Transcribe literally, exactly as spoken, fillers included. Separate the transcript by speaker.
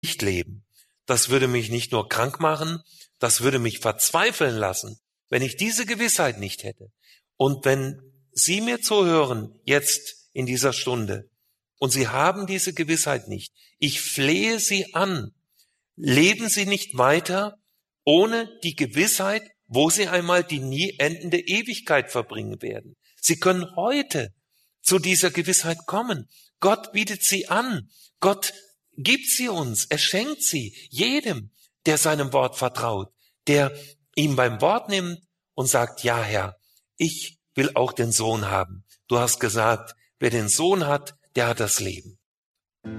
Speaker 1: nicht leben. Das würde mich nicht nur krank machen, das würde mich verzweifeln lassen, wenn ich diese Gewissheit nicht hätte. Und wenn Sie mir zuhören, jetzt in dieser Stunde, und Sie haben diese Gewissheit nicht, ich flehe Sie an, leben Sie nicht weiter ohne die Gewissheit, wo Sie einmal die nie endende Ewigkeit verbringen werden. Sie können heute zu dieser Gewissheit kommen. Gott bietet sie an. Gott gibt sie uns. Er schenkt sie jedem, der seinem Wort vertraut, der ihm beim Wort nimmt und sagt, ja Herr, ich will auch den Sohn haben. Du hast gesagt, wer den Sohn hat, der hat das Leben.